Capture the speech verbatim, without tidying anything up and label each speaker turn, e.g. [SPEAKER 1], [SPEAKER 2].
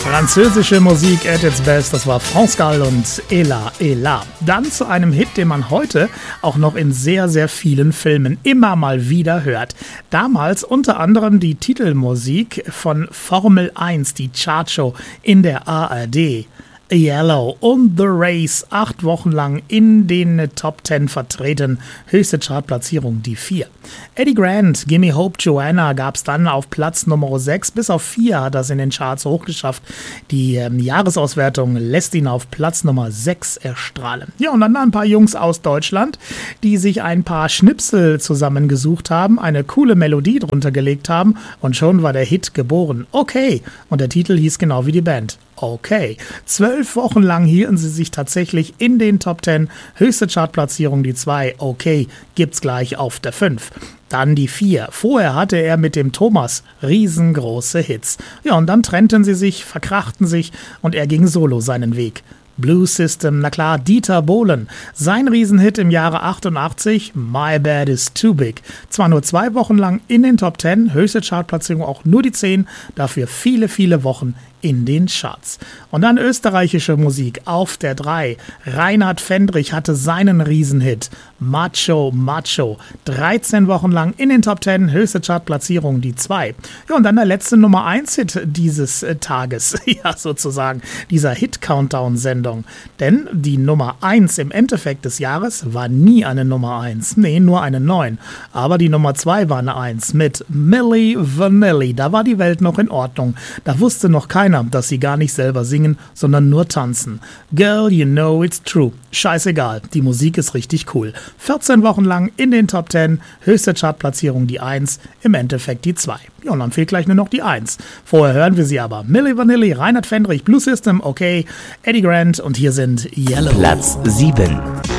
[SPEAKER 1] Französische Musik at its best, das war France Gall und Ela Ela. Dann zu einem Hit, den man heute auch noch in sehr, sehr vielen Filmen immer mal wieder hört. Damals unter anderem die Titelmusik von Formel eins, die Chartshow in der A R D. Yellow und The Race, acht Wochen lang in den Top Ten vertreten, höchste Chartplatzierung die vier. Eddie Grant, Gimme Hope Joanna gab es dann auf Platz Nummer sechs, bis auf vier hat das in den Charts hochgeschafft. Die ähm, Jahresauswertung lässt ihn auf Platz Nummer sechs erstrahlen. Ja, und dann ein paar Jungs aus Deutschland, die sich ein paar Schnipsel zusammengesucht haben, eine coole Melodie drunter gelegt haben und schon war der Hit geboren. Okay, und der Titel hieß genau wie die Band. Okay. Zwölf Wochen lang hielten sie sich tatsächlich in den Top Ten. Höchste Chartplatzierung die zwei. Okay, gibt's gleich auf der fünf. Dann die vier. Vorher hatte er mit dem Thomas riesengroße Hits. Ja, und dann trennten sie sich, verkrachten sich und er ging solo seinen Weg. Blue System, na klar, Dieter Bohlen. Sein Riesenhit im Jahre achtundachtzig, My Bad is Too Big. Zwar nur zwei Wochen lang in den Top Ten, höchste Chartplatzierung auch nur die zehn, dafür viele, viele Wochen in den Charts. Und dann österreichische Musik auf der drei. Reinhard Fendrich hatte seinen Riesenhit Macho Macho. dreizehn Wochen lang in den Top Ten, höchste Chartplatzierung die zwei. Ja, und dann der letzte Nummer eins Hit dieses äh, Tages. Ja, sozusagen dieser Hit-Countdown-Sendung. Denn die Nummer eins im Endeffekt des Jahres war nie eine Nummer eins. Nee, nur eine neun. Aber die Nummer zwei war eine eins mit Milli Vanilli. Da war die Welt noch in Ordnung. Da wusste noch keiner, dass sie gar nicht selber singen, sondern nur tanzen. Girl, you know it's true. Scheißegal, die Musik ist richtig cool. vierzehn Wochen lang in den Top Ten, höchste Chartplatzierung die eins, im Endeffekt die zwei. Ja, und dann fehlt gleich nur noch die eins. Vorher hören wir sie aber. Milli Vanilli, Reinhard Fendrich, Blue System, okay, Eddie Grant und hier sind Yellow.
[SPEAKER 2] Platz sieben.